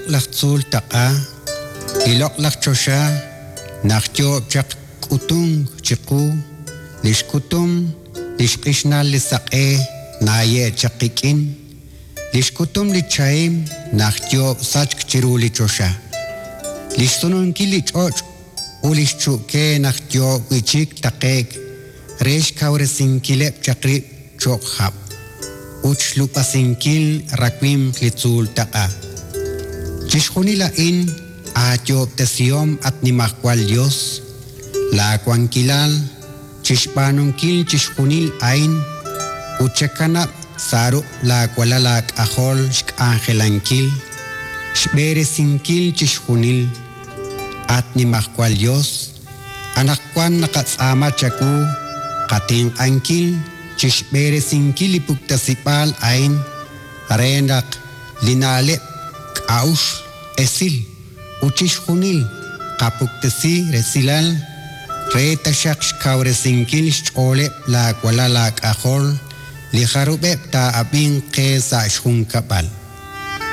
lachzul taqa ilok lachchosha nachtyo chak kutung chiku lishkutum lishqishnal lisaqe naye chakikin lishkutum lichaim nachtyo sach chiru lichosha lishtunun kilichoch ulishchuke nachtyo wichik taqek resh kawresinkilep chakri chokhab uchlupasinkil rakwim litzul taqa chishkunila in atyob tesiom at nimakwal Dios la kwankilal chishpanunkil chishkunil ain uchekanap saru la kwalalak ahol shk angelankil shberesinkil chishkunil at nimakwal Dios anakwan nakatsama chaku kating ankil chishberesinkil ipuktasipal ain rendak linale kaush esil uchishkunil kapuktasi resilal reta shaksh kawresinkil shole la kwalalak ahol liharubeb ta abing kesa shun kapal